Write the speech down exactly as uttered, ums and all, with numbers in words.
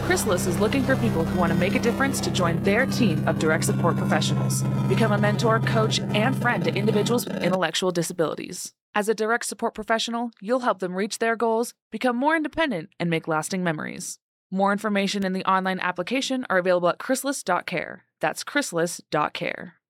Chrysalis is looking for people who want to make a difference to join their team of direct support professionals. Become a mentor, coach, and friend to individuals with intellectual disabilities. As a direct support professional, you'll help them reach their goals, become more independent, and make lasting memories. More information and the online application are available at chrysalis dot care. That's chrysalis dot care.